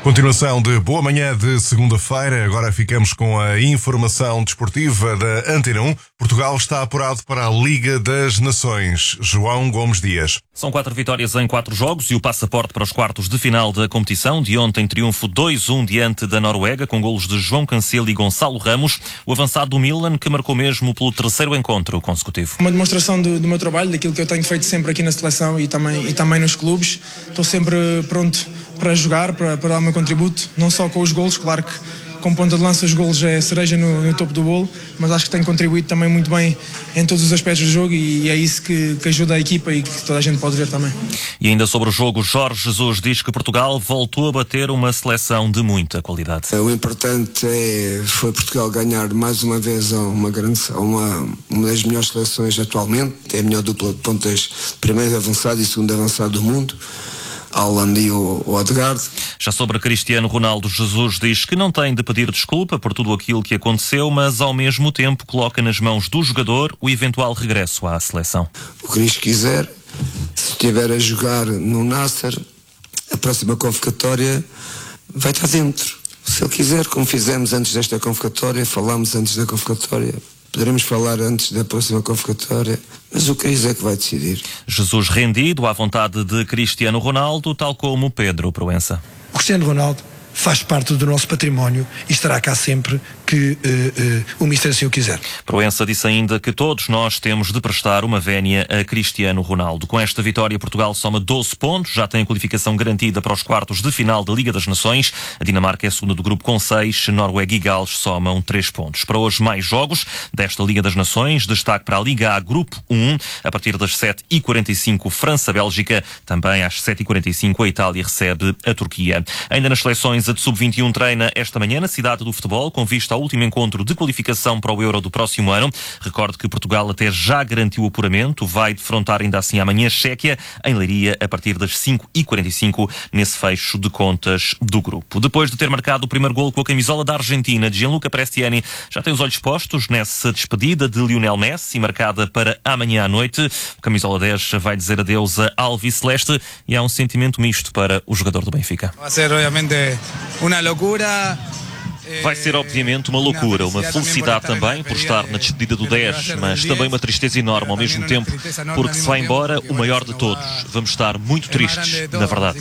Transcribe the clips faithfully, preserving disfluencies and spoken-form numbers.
Continuação de boa manhã de segunda-feira. Agora ficamos com a informação desportiva da Antena um. Portugal está apurado para a Liga das Nações. João Gomes Dias. São quatro vitórias em quatro jogos e o passaporte para os quartos de final da competição. De ontem, triunfo dois a um diante da Noruega, com golos de João Cancelo e Gonçalo Ramos. O avançado do Milan, que marcou mesmo pelo terceiro encontro consecutivo. Uma demonstração do, do meu trabalho, daquilo que eu tenho feito sempre aqui na seleção e também, e também nos clubes. Estou sempre pronto para jogar, para, para dar o meu contributo, não só com os golos, claro que com ponta de lança os golos é cereja no, no topo do bolo, mas acho que tenho contribuído também muito bem em todos os aspectos do jogo e é isso que, que ajuda a equipa e que toda a gente pode ver também. E ainda sobre o jogo, Jorge Jesus diz que Portugal voltou a bater uma seleção de muita qualidade. O importante é, foi Portugal ganhar mais uma vez uma, grande, uma, uma das melhores seleções atualmente, é a melhor dupla de pontas, primeiro avançado e segundo avançado do mundo. Haaland e o Odegaard. Já sobre Cristiano Ronaldo, Jesus diz que não tem de pedir desculpa por tudo aquilo que aconteceu, mas ao mesmo tempo coloca nas mãos do jogador o eventual regresso à seleção. O que Cristo quiser, se estiver a jogar no Nasser, a próxima convocatória vai estar dentro. Se ele quiser, como fizemos antes desta convocatória, falámos antes da convocatória. Poderemos falar antes da próxima convocatória, mas o que é que vai decidir? Jesus rendido à vontade de Cristiano Ronaldo, tal como Pedro Proença. O Cristiano Ronaldo faz parte do nosso património e estará cá sempre que uh, uh, o Mister assim o quiser. Proença disse ainda que todos nós temos de prestar uma vénia a Cristiano Ronaldo. Com esta vitória, Portugal soma doze pontos, já tem a qualificação garantida para os quartos de final da Liga das Nações. A Dinamarca é a segunda do grupo com seis, Noruega e Gales somam três pontos. Para hoje, mais jogos desta Liga das Nações. Destaque para a Liga A, grupo um, a partir das sete e quarenta e cinco, França-Bélgica. Também às sete e quarenta e cinco, a Itália recebe a Turquia. Ainda nas seleções, a de sub vinte e um treina esta manhã na cidade do futebol, com vista ao último encontro de qualificação para o Euro do próximo ano. Recordo que Portugal até já garantiu o apuramento, vai defrontar ainda assim amanhã a Chequia, em Leiria, a partir das cinco e quarenta e cinco, nesse fecho de contas do grupo. Depois de ter marcado o primeiro golo com a camisola da Argentina, Gianluca Prestiani já tem os olhos postos nessa despedida de Lionel Messi, marcada para amanhã à noite. O camisola dez vai dizer adeus a Alviceleste e há um sentimento misto para o jogador do Benfica. Vai ser, obviamente, uma loucura. Vai ser obviamente uma loucura, uma felicidade também por estar na despedida do dez, mas também uma tristeza enorme ao mesmo tempo, porque se vai embora o maior de todos. Vamos estar muito tristes, na verdade.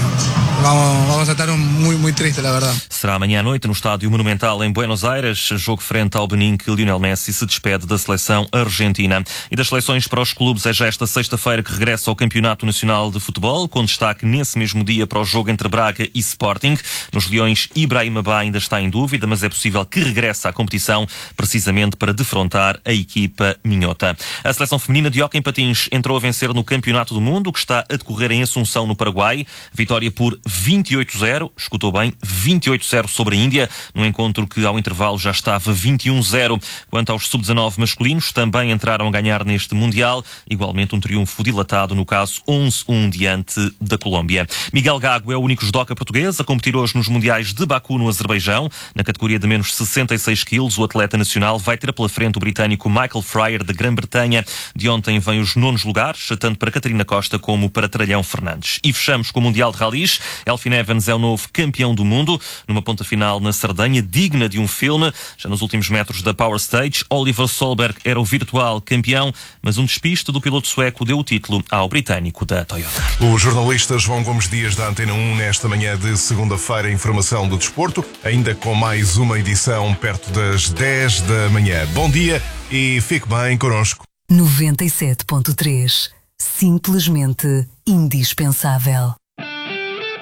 Vamos estar muito, muito tristes, na verdade. Será amanhã à noite no Estádio Monumental em Buenos Aires, jogo frente ao Benin, que Lionel Messi se despede da seleção argentina. E das seleções para os clubes é já esta sexta-feira que regressa ao Campeonato Nacional de Futebol, com destaque nesse mesmo dia para o jogo entre Braga e Sporting. Nos Leões, Ibrahima Ba ainda está em dúvida, mas é possível que regresse à competição precisamente para defrontar a equipa minhota. A seleção feminina de hóquei em patins entrou a vencer no Campeonato do Mundo, que está a decorrer em Assunção, no Paraguai. Vitória por vinte e oito a zero, escutou bem, vinte e oito a zero sobre a Índia, num encontro que ao intervalo já estava vinte e um a zero. Quanto aos sub dezanove masculinos, também entraram a ganhar neste Mundial, igualmente um triunfo dilatado, no caso onze a um diante da Colômbia. Miguel Gago é o único judoca português a competir hoje nos Mundiais de Baku, no Azerbaijão. Na categoria de menos sessenta e seis quilos, o atleta nacional vai ter pela frente o britânico Michael Fryer, da Grã-Bretanha. De ontem vem os nonos lugares, tanto para Catarina Costa como para Tralhão Fernandes. E fechamos com o Mundial de Rallys. Elfyn Evans é o novo campeão do mundo, numa ponta final na Sardenha, digna de um filme. Já nos últimos metros da Power Stage, Oliver Solberg era o virtual campeão, mas um despiste do piloto sueco deu o título ao britânico da Toyota. O jornalista João Gomes Dias, da Antena um, nesta manhã de segunda-feira, informação do desporto, ainda com mais uma edição perto das dez da manhã. Bom dia e fique bem connosco. noventa e sete ponto três. Simplesmente indispensável.